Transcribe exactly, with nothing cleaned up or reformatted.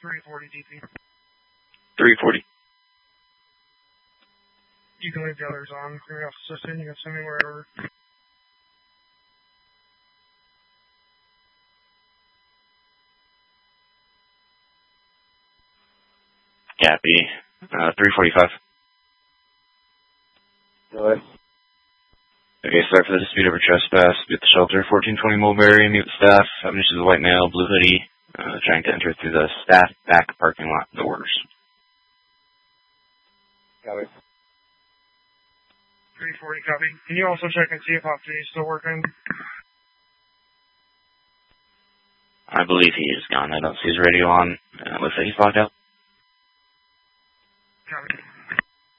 three forty D P. three forty. You can leave the others on. You're off assistant. You can send me wherever. Copy. Uh, three forty-five. Go ahead. Okay, sorry for the dispute over trespass. Be at the shelter, fourteen twenty Mulberry. Meet with staff. Have an issue with a white male, blue hoodie, uh, trying to enter through the staff back parking lot doors. Copy. three forty, copy. Can you also check and see if Opti's still working? I believe he is gone. I don't see his radio on. Uh, looks like he's logged out.